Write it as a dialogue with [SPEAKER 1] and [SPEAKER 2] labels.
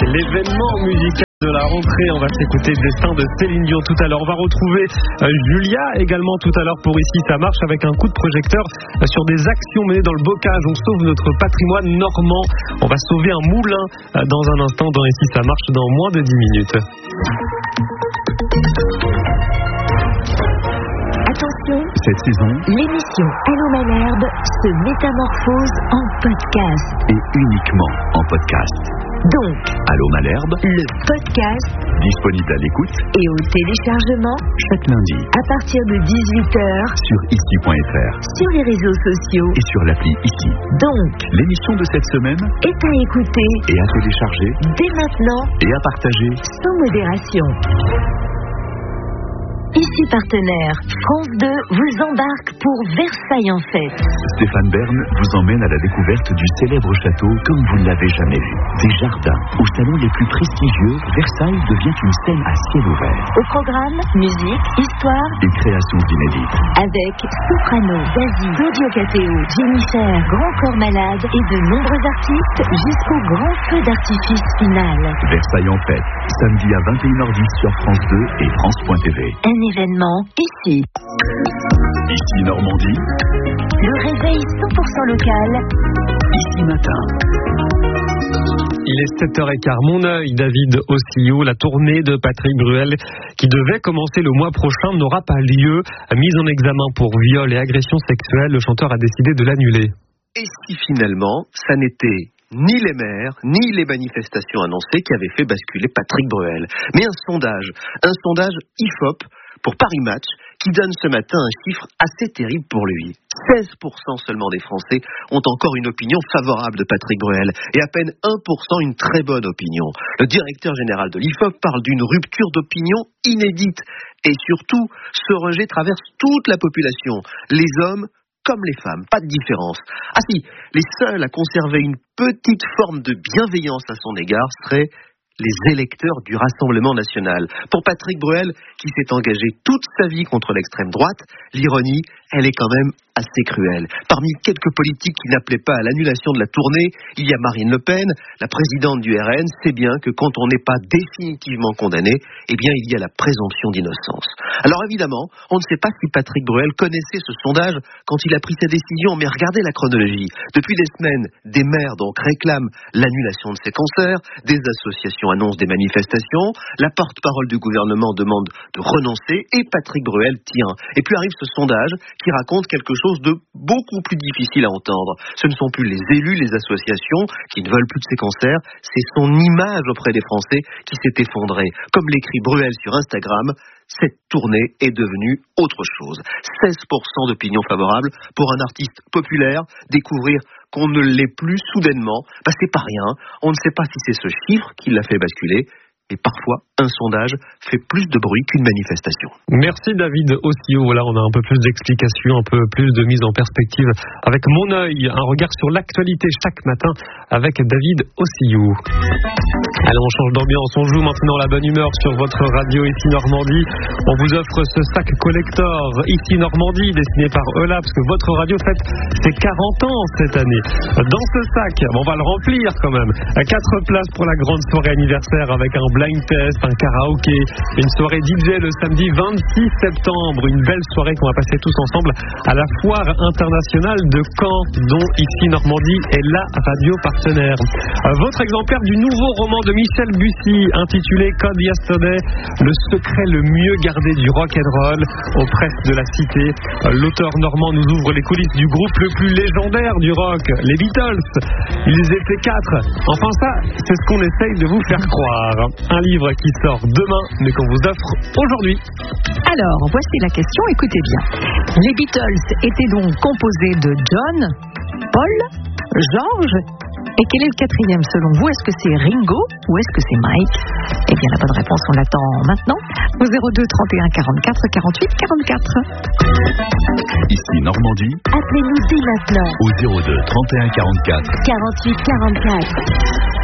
[SPEAKER 1] C'est l'événement musical de la rentrée. On va s'écouter Destin de Céline Dion tout à l'heure. On va retrouver Julia également tout à l'heure pour Ici ça marche avec un coup de projecteur sur des actions menées dans le bocage. On sauve notre patrimoine normand. On va sauver un moulin dans un instant dans Ici ça marche dans moins de 10 minutes.
[SPEAKER 2] Attention,
[SPEAKER 3] cette saison,
[SPEAKER 2] l'émission Allô Malherbe se métamorphose en podcast.
[SPEAKER 3] Et uniquement en podcast.
[SPEAKER 2] Donc,
[SPEAKER 3] Allô Malherbe,
[SPEAKER 2] le podcast,
[SPEAKER 3] disponible à l'écoute
[SPEAKER 2] et au téléchargement
[SPEAKER 3] chaque lundi
[SPEAKER 2] à partir de 18h
[SPEAKER 3] sur ici.fr,
[SPEAKER 2] sur les réseaux sociaux
[SPEAKER 3] et sur l'appli Ici.
[SPEAKER 2] Donc,
[SPEAKER 3] l'émission de cette semaine
[SPEAKER 2] est à écouter
[SPEAKER 3] et à télécharger
[SPEAKER 2] dès maintenant
[SPEAKER 3] et à partager
[SPEAKER 2] sans modération. Ici partenaire, France 2 vous embarque pour Versailles en fête.
[SPEAKER 3] Stéphane Bern vous emmène à la découverte du célèbre château comme vous ne l'avez jamais vu. Des jardins aux salons les plus prestigieux, Versailles devient une scène à ciel ouvert.
[SPEAKER 2] Au programme, musique, histoire
[SPEAKER 3] et créations inédites.
[SPEAKER 2] Avec Soprano, Zazie, Claudio Cateo, Jennifer, Grand Corps Malade et de nombreux artistes jusqu'au grand feu d'artifice final.
[SPEAKER 3] Versailles en fête, samedi à 21h10 sur France 2 et France.tv.
[SPEAKER 2] Un événement ici.
[SPEAKER 3] Ici Normandie.
[SPEAKER 2] Le réveil 100% local.
[SPEAKER 3] Ici matin.
[SPEAKER 1] Il est 7h15. Mon œil, David Ossillou. La tournée de Patrick Bruel qui devait commencer le mois prochain n'aura pas lieu. Mise en examen pour viol et agression sexuelle, le chanteur a décidé de l'annuler.
[SPEAKER 4] Et si finalement, ça n'était ni les maires, ni les manifestations annoncées qui avaient fait basculer Patrick Bruel, mais un sondage IFOP pour Paris Match, qui donne ce matin un chiffre assez terrible pour lui. 16% seulement des Français ont encore une opinion favorable de Patrick Bruel, et à peine 1% une très bonne opinion. Le directeur général de l'IFOP parle d'une rupture d'opinion inédite, et surtout, ce rejet traverse toute la population, les hommes comme les femmes, pas de différence. Ah si, les seuls à conserver une petite forme de bienveillance à son égard seraient les électeurs du Rassemblement national. Pour Patrick Bruel, qui s'est engagé toute sa vie contre l'extrême droite, l'ironie, elle est quand même assez cruelle. Parmi quelques politiques qui n'appelaient pas à l'annulation de la tournée, il y a Marine Le Pen, la présidente du RN, sait bien que quand on n'est pas définitivement condamné, eh bien il y a la présomption d'innocence. Alors évidemment, on ne sait pas si Patrick Bruel connaissait ce sondage quand il a pris sa décision, mais regardez la chronologie. Depuis des semaines, des maires donc réclament l'annulation de ces concerts, des associations annoncent des manifestations, la porte-parole du gouvernement demande de renoncer et Patrick Bruel tient. Et puis arrive ce sondage qui raconte quelque chose de beaucoup plus difficile à entendre. Ce ne sont plus les élus, les associations qui ne veulent plus de ces concerts, c'est son image auprès des Français qui s'est effondrée. Comme l'écrit Bruel sur Instagram, cette tournée est devenue autre chose. 16% d'opinion favorable pour un artiste populaire. Découvrir qu'on ne l'est plus soudainement, c'est pas rien. On ne sait pas si c'est ce chiffre qui l'a fait basculer. Et parfois, un sondage fait plus de bruit qu'une manifestation.
[SPEAKER 1] Merci David Ossillou. Voilà, on a un peu plus d'explications, un peu plus de mise en perspective avec Mon œil, un regard sur l'actualité chaque matin avec David Ossillou. Allez, on change d'ambiance, on joue maintenant la bonne humeur sur votre radio Ici Normandie. On vous offre ce sac collector Ici Normandie, dessiné par Eula, parce que votre radio fête ses 40 ans cette année. Dans ce sac, on va le remplir quand même. 4 places pour la grande soirée anniversaire avec un blind test, un karaoké, une soirée DJ le samedi 26 septembre, une belle soirée qu'on va passer tous ensemble à la Foire internationale de Caen, dont Ici Normandie est la radio partenaire. Votre exemplaire du nouveau roman de Michel Bussy, intitulé Code Yesterday, le secret le mieux gardé du rock'n'roll, aux presses de la Cité. L'auteur normand nous ouvre les coulisses du groupe le plus légendaire du rock, les Beatles. Ils étaient 4. Enfin ça, c'est ce qu'on essaye de vous faire croire. Un livre qui sort demain, mais qu'on vous offre aujourd'hui.
[SPEAKER 5] Alors, voici la question, écoutez bien. Les Beatles étaient donc composés de John, Paul, George. Et quel est le 4e selon vous? Est-ce que c'est Ringo ou est-ce que c'est Mike? Eh bien, la bonne réponse, on l'attend maintenant au 02 31 44 48 44.
[SPEAKER 3] Ici Normandie.
[SPEAKER 2] Appelez-nous dès maintenant
[SPEAKER 3] Au 02 31 44
[SPEAKER 2] 48 44.